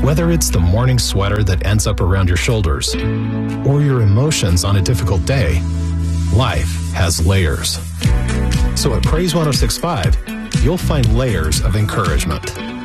Whether it's the morning sweater that ends up around your shoulders or your emotions on a difficult day, life has layers. So at Praise 106.5, you'll find layers of encouragement.